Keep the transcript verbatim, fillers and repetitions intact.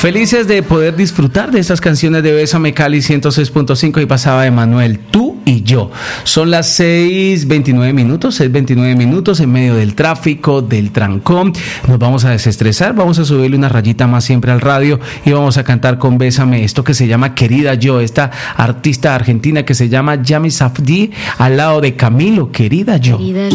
Felices de poder disfrutar de estas canciones de Bésame Cali ciento seis punto cinco y pasaba Emanuel, tú y yo. Son las seis veintinueve minutos, seis veintinueve minutos en medio del tráfico, del trancón. Nos vamos a desestresar, vamos a subirle una rayita más siempre al radio y vamos a cantar con Bésame esto que se llama Querida Yo, esta artista argentina que se llama Yami Safdie al lado de Camilo, Querida Yo. Querida